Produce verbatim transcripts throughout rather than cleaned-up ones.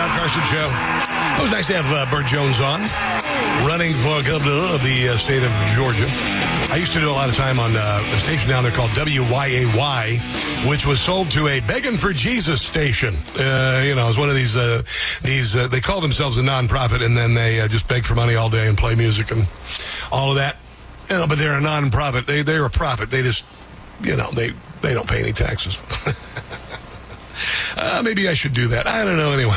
John Carson Show. It was nice to have uh, Burt Jones on, running for governor of the uh, state of Georgia. I used to do a lot of time on uh, a station down there called W Y A Y, which was sold to a Begging for Jesus station. Uh, you know, it was one of these, uh, these uh, they call themselves a nonprofit, and then they uh, just beg for money all day and play music and all of that. You know, but they're a nonprofit. They, they're a profit. They just, you know, they, they don't pay any taxes. uh, maybe I should do that. I don't know anyway.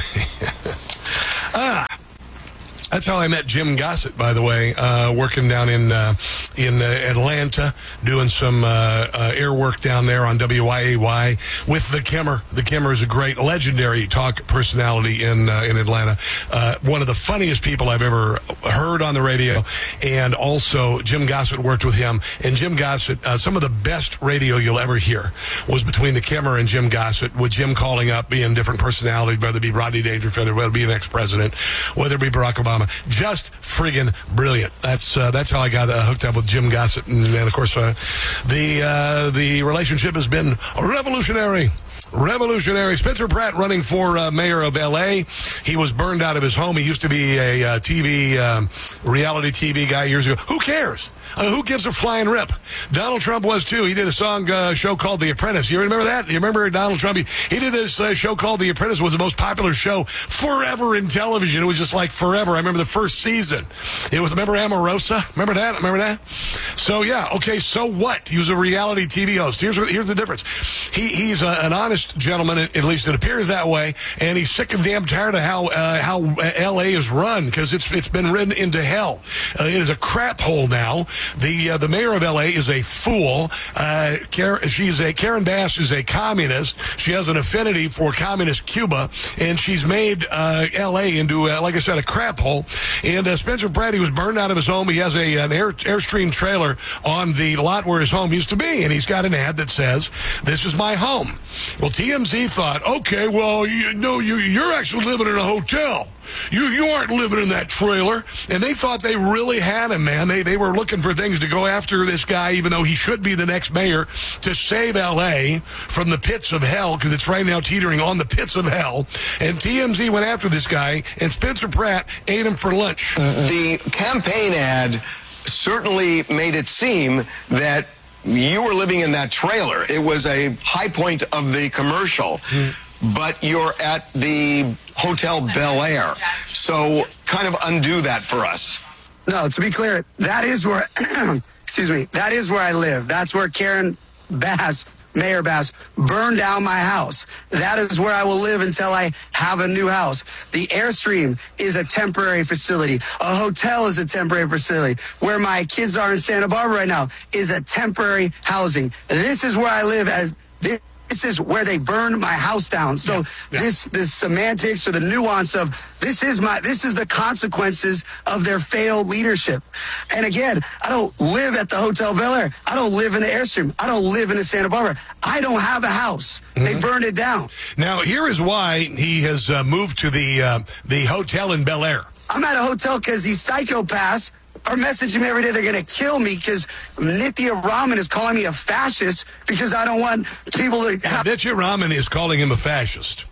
ah. That's how I met Jim Gossett, by the way, uh, working down in uh, in uh, Atlanta, doing some uh, uh, air work down there on W Y A Y with the Kimmer. The Kimmer is a great, legendary talk personality in uh, in Atlanta. Uh, one of the funniest people I've ever heard on the radio, and also Jim Gossett worked with him. And Jim Gossett, uh, some of the best radio you'll ever hear was between the Kimmer and Jim Gossett, with Jim calling up, being different personalities, whether it be Rodney Dangerfield, whether it be an ex-president, whether it be Barack Obama. Just friggin' brilliant. That's uh, that's how I got uh, hooked up with Jim Gossett, and, and of course, uh, the uh, the relationship has been revolutionary. Revolutionary. Spencer Pratt running for uh, mayor of L A. He was burned out of his home. He used to be a uh, T V, um, reality T V guy years ago. Who cares? Uh, who gives a flying rip? Donald Trump was too. He did a song uh, show called The Apprentice. You remember that? You remember Donald Trump? He, he did this uh, show called The Apprentice. It was the most popular show forever in television. It was just like forever. I remember the first season. It was, remember Omarosa? Remember that? Remember that? So yeah, okay, so what? He was a reality T V host. Here's, here's the difference. He, he's a, an honest gentleman, at least it appears that way, and he's sick and damn tired of how uh, how L A is run, because it's it's been ridden into hell. Uh, it is a crap hole now. The uh, the mayor of L A is a fool. Uh, Karen, she's a Karen Bass is a communist. She has an affinity for communist Cuba, and she's made uh, L A into, uh, like I said, a crap hole. And uh, Spencer Pratt, he was burned out of his home. He has a an Air, Airstream trailer on the lot where his home used to be, and he's got an ad that says, "This is my home." Well, T M Z thought, okay, well, you know, you, you're actually living in a hotel. You you aren't living in that trailer. And they thought they really had him, man. They they were looking for things to go after this guy, even though he should be the next mayor, to save L A from the pits of hell, because it's right now teetering on the pits of hell. And T M Z went after this guy, and Spencer Pratt ate him for lunch. The campaign ad certainly made it seem that you were living in that trailer. It was a high point of the commercial. Mm. But you're at the Hotel Bel Air. So kind of undo that for us. No, to be clear, that is where, excuse me, that is where I live. That's where Karen Bass, Mayor Bass, burned down my house. That is where I will live until I have a new house. The Airstream is a temporary facility. A hotel is a temporary facility. Where my kids are in Santa Barbara right now is a temporary housing. This is where I live as this. This is where they burned my house down. So yeah, yeah. this this semantics or the nuance of this is my this is the consequences of their failed leadership. And again, I don't live at the Hotel Bel Air. I don't live in the Airstream. I don't live in the Santa Barbara. I don't have a house. Mm-hmm. They burned it down. Now here is why he has uh, moved to the uh, the hotel in Bel Air. I'm at a hotel because these psychopaths are messaging me every day. They're going to kill me because Nithya Raman is calling me a fascist because I don't want people to have... Nithya Raman is calling him a fascist.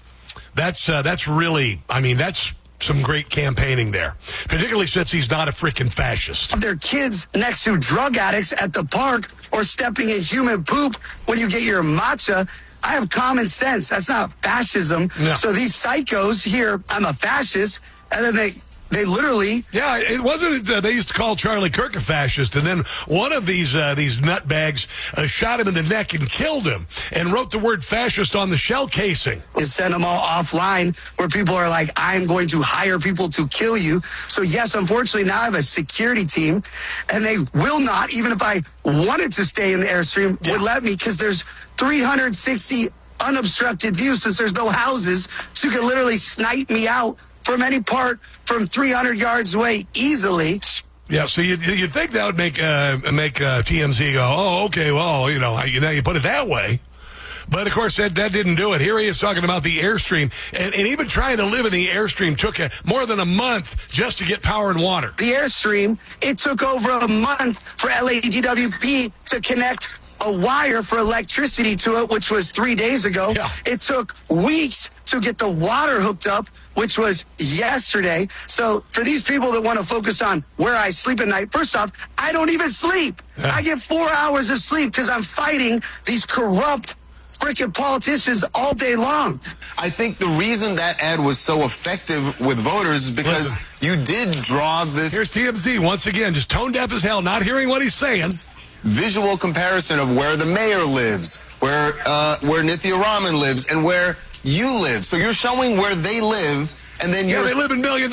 That's uh, that's really, I mean, that's some great campaigning there, particularly since he's not a freaking fascist. Their kids next to drug addicts at the park or stepping in human poop when you get your matcha. I have common sense. That's not fascism. No. So these psychos here, I'm a fascist, and then they... They literally... Yeah, it wasn't... Uh, they used to call Charlie Kirk a fascist, and then one of these uh, these nutbags uh, shot him in the neck and killed him, and wrote the word fascist on the shell casing. Send them all offline, where people are like, I'm going to hire people to kill you. So yes, unfortunately, now I have a security team, and they will not, even if I wanted to stay in the Airstream, yeah. would let me, because there's three hundred sixty unobstructed views, since there's no houses, so you can literally snipe me out from any part from three hundred yards away easily. Yeah, so you'd, you'd think that would make uh, make uh, T M Z go, oh, okay, well, you know, you know, you put it that way. But, of course, that, that didn't do it. Here he is talking about the Airstream. And, and even trying to live in the Airstream took a, more than a month just to get power and water. The Airstream, it took over a month for L A D W P to connect a wire for electricity to it, which was three days ago. Yeah. It took weeks to get the water hooked up, which was yesterday. So for these people that want to focus on where I sleep at night, first off, I don't even sleep. Yeah. I get four hours of sleep because I'm fighting these corrupt freaking politicians all day long. I think the reason that ad was so effective with voters is because Listen. you did draw this Here's T M Z once again, just tone deaf as hell, not hearing what he's saying. visual comparison of where the mayor lives, where uh, where Nithya Raman lives, and where you live. So you're showing where they live, and then Yeah, you're they live in million